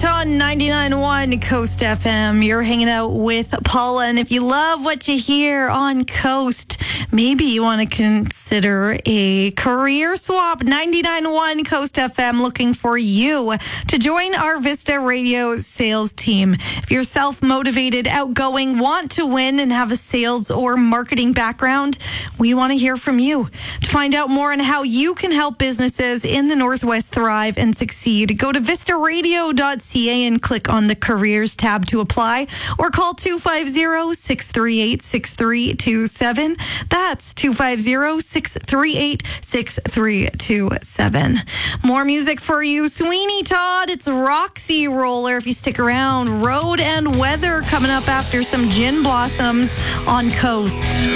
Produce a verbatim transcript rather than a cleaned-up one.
tonight on ninety-nine point one Coast F M. You're hanging out with Paula, and if you love what you hear on Coast, maybe you want to consider a career swap. ninety-nine point one Coast F M looking for you to join our Vista Radio sales team. If you're self-motivated, outgoing, want to win, and have a sales or marketing background, we want to hear from you. To find out more on how you can help businesses in the Northwest thrive and succeed, go to vista radio dot c a and click on the careers tab to apply, or call two five zero, six three eight, six three two seven. That's two five zero, six three eight, six three two seven. More music for you. Sweeney Todd, it's Roxy Roller. If you stick around, Road and Weather coming up after some Gin Blossoms on Coast.